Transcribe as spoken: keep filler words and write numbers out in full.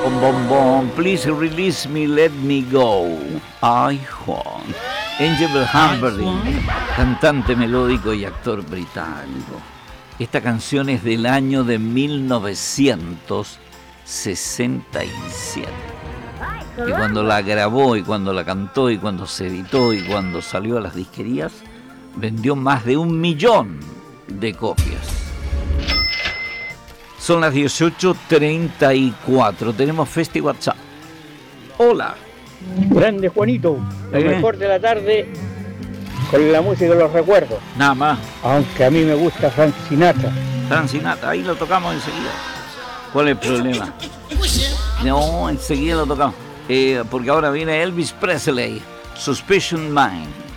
Bom, bom, bom. Please release me, let me go. I Juan. Angel Humperdinck, cantante melódico y actor británico. Esta canción es del año de mil novecientos sesenta y siete. Y cuando la grabó, y cuando la cantó, y cuando se editó, y cuando salió a las disquerías, vendió más de un millón de copias. Son las dieciocho treinta y cuatro. Tenemos Festi WhatsApp. Hola. Grande Juanito, lo ¿Eh? mejor de la tarde con la música de los recuerdos. Nada más. Aunque a mí me gusta Frank Sinatra. Frank Sinatra, ahí lo tocamos enseguida. ¿Cuál es el problema? No, enseguida lo tocamos. Eh, porque ahora viene Elvis Presley, Suspicion Mind.